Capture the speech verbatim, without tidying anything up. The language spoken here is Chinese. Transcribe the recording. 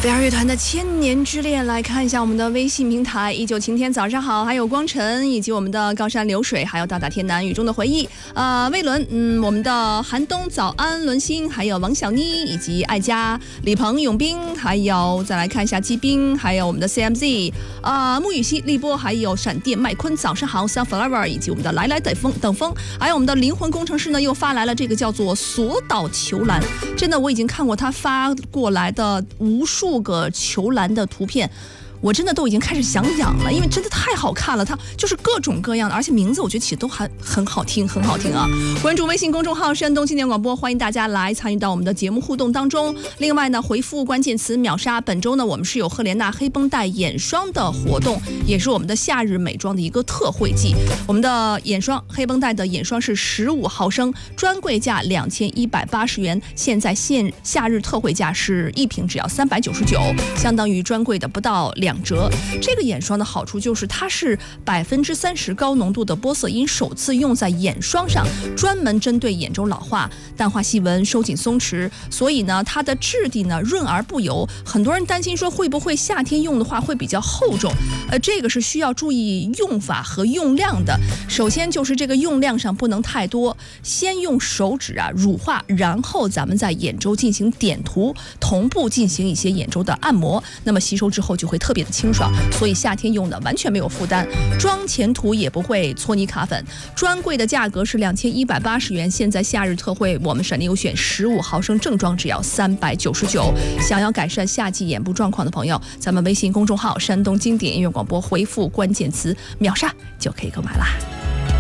飞儿乐团的千年之恋，来看一下我们的微信平台。依旧晴天早上好，还有光晨，以及我们的高山流水，还有大大天南雨中的回忆。呃，魏伦，嗯，我们的寒冬早安伦心，还有王小妮，以及爱佳、李鹏、永斌，还有再来看一下基斌，还有我们的 C M Z， 啊、呃，穆雨熙、立波，还有闪电麦昆，早上好 ，Sunflower， 以及我们的来来等风等风，还有我们的灵魂工程师呢，又发来了这个叫做索岛球篮。真的，我已经看过他发过来的无数个球篮的图片，我真的都已经开始想养了，因为真的太好看了，它就是各种各样的，而且名字我觉得起的都还很好听，很好听啊！关注微信公众号山东青年广播，欢迎大家来参与到我们的节目互动当中。另外呢，回复关键词秒杀，本周呢我们是有赫莲娜黑绷带眼霜的活动，也是我们的夏日美妆的一个特惠季。我们的眼霜黑绷带的眼霜是十五毫升，专柜价两千一百八十元，现在现夏日特惠价是一瓶只要三百九十九，相当于专柜的不到两。两折。这个眼霜的好处就是它是百分之三十高浓度的玻色因首次用在眼霜上，专门针对眼周老化、淡化细纹、收紧松弛，所以呢，它的质地呢润而不油。很多人担心说会不会夏天用的话会比较厚重，呃，这个是需要注意用法和用量的。首先就是这个用量上不能太多，先用手指啊乳化，然后咱们在眼周进行点涂，同步进行一些眼周的按摩，那么吸收之后就会特别的清爽，所以夏天用的完全没有负担，妆前涂也不会搓泥卡粉。专柜的价格是两千一百八十元，现在夏日特惠，我们闪电优选十五毫升正装只要三百九十九。想要改善夏季眼部状况的朋友，咱们微信公众号山东经典音乐广播回复关键词秒杀就可以购买啦。